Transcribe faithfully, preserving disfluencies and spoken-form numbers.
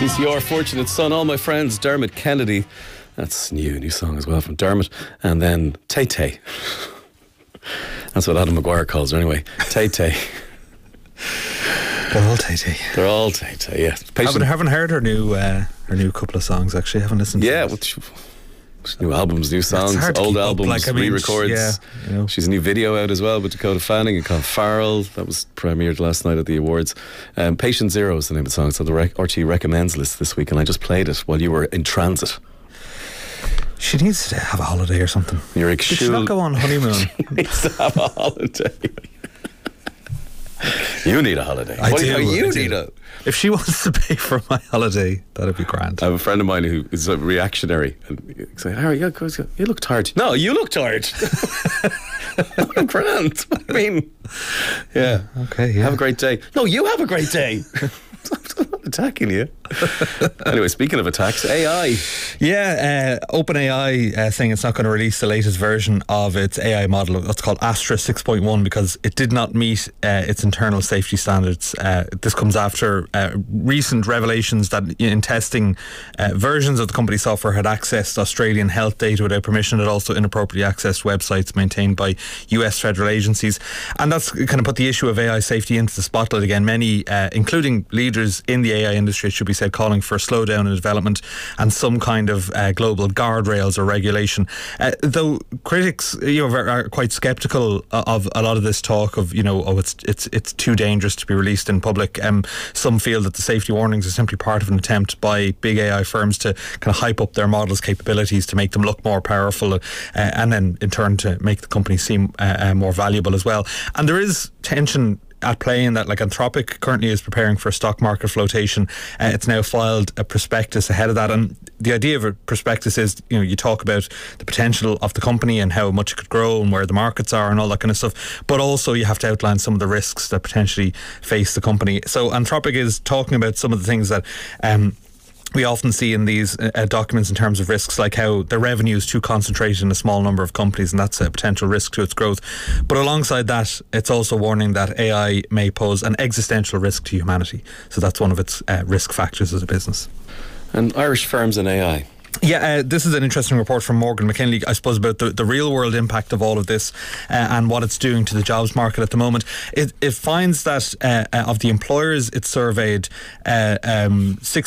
C C R, Fortunate Son, All My Friends, Dermot Kennedy. That's new, new song as well from Dermot. And then Tay Tay. That's what Adam Maguire calls her anyway. Tay Tay. They're all Tay Tay. They're all Tay Tay, yeah. I haven't, haven't heard her new uh, her new couple of songs, actually. I haven't listened yeah, to well, she, new albums, new songs, old albums, like, I mean, re-records. Yeah, you know. She's a new video out as well with Dakota Fanning and Colin Farrell. That was premiered last night at the awards. Um, Patient Zero is the name of the song. It's on the rec- R T E Recommends list this week, and I just played it while you were in transit. She needs to have a holiday or something. You're Did she not go on honeymoon? She needs to have a holiday. You need a holiday. I what do. You, you I need do. a. If she wants to pay for my holiday, that'd be grand. I have a friend of mine who is a reactionary, and he's like, "Harry, you look tired." No, you look tired. I'm grand. I mean, yeah. Okay. Yeah. Have a great day. No, you have a great day. I'm not attacking you. Anyway, speaking of attacks, A I. Yeah, uh, OpenAI uh, saying it's not going to release the latest version of its A I model. That's called Astra six point one because it did not meet uh, its internal safety standards. Uh, this comes after uh, recent revelations that in testing, uh, versions of the company's software had accessed Australian health data without permission. It also inappropriately accessed websites maintained by U S federal agencies. And that's kind of put the issue of A I safety into the spotlight again. Many, uh, including leaders in the A I industry, it should be said, calling for a slowdown in development and some kind of uh, global guardrails or regulation. Uh, though critics, you know, are quite sceptical of a lot of this talk of, you know, oh, it's it's it's too dangerous to be released in public. Um, some feel that the safety warnings are simply part of an attempt by big A I firms to kind of hype up their models' capabilities to make them look more powerful, uh, and then in turn to make the company seem uh, uh, more valuable as well. And there is tension at play in that, like, Anthropic currently is preparing for a stock market flotation. Uh, it's now filed a prospectus ahead of that, and the idea of a prospectus is, you know, you talk about the potential of the company and how much it could grow and where the markets are and all that kind of stuff, but also you have to outline some of the risks that potentially face the company. So Anthropic is talking about some of the things that um we often see in these uh, documents in terms of risks, like how the revenue is too concentrated in a small number of companies, and that's a potential risk to its growth. But alongside that, it's also warning that A I may pose an existential risk to humanity. So that's one of its uh, risk factors as a business. And Irish firms and A I. Yeah, uh, this is an interesting report from Morgan McKinley, I suppose, about the, the real world impact of all of this uh, and what it's doing to the jobs market at the moment. It, it finds that uh, uh, of the employers it surveyed, uh, um,